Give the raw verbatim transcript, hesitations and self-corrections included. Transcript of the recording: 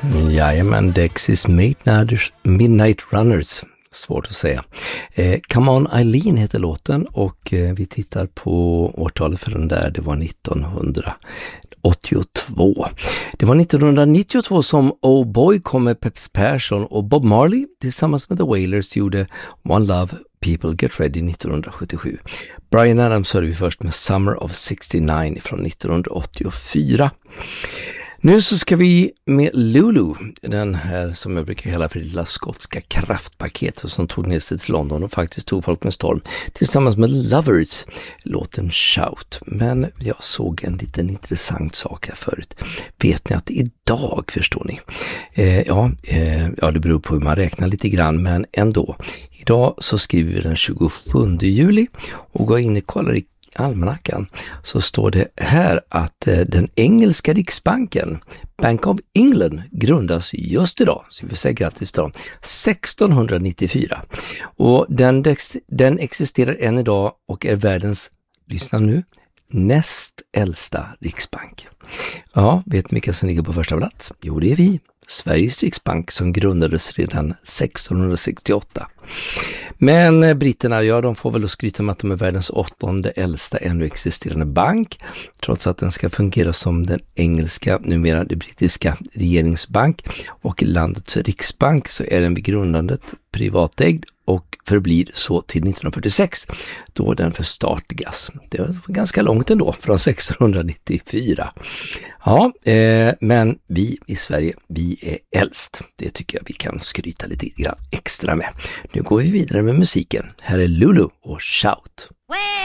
Jajamän, Dexys Midnight, Midnight Runners. Svårt att säga. Eh, Come On Eileen heter låten och eh, vi tittar på årtalet för den där. Det var nittonhundraåttiotvå. Det var nittonhundranittiotvå som Oh Boy kom med Peps Persson och Bob Marley tillsammans med The Wailers gjorde One Love People Get Ready nittonhundrasjuttiosju. Bryan Adams hörde vi först med Summer of sextionio från nittonhundraåttiofyra. Nu så ska vi med Lulu, den här som jag brukar kalla för det lilla skotska kraftpaketet som tog ner sig till London och faktiskt tog folk med storm, tillsammans med Lovers, låten Shout. Men jag såg en liten intressant sak här förut. Vet ni att idag, förstår ni, eh, ja, eh, ja det beror på hur man räknar lite grann, men ändå. Idag så skriver vi den tjugosjunde juli och går in och kollar i almanackan, så står det här att eh, den engelska riksbanken Bank of England grundas just idag, så vi vill säga grattis till dem, sextonhundranittiofyra, och den, den existerar än idag och är världens, lyssna nu, näst äldsta riksbank. Ja, vet ni vilka som ligger på första plats? Jo, det är vi, Sveriges riksbank, som grundades redan sextonhundrasextioåtta. Men britterna, ja, de får väl skryta med att de är världens åttonde äldsta ännu existerande bank, trots att den ska fungera som den engelska, numera det brittiska regeringsbank, och landets riksbank så är den vid grundandet privatägd och förblir så till nittonhundrafyrtiosex då den förstatligas. Det var ganska långt ändå, från sextonhundranittiofyra. Ja, eh, men vi i Sverige, vi är äldst. Det tycker jag vi kan skryta lite grann extra med. Nu går vi vidare med musiken. Här är Lulu och Shout.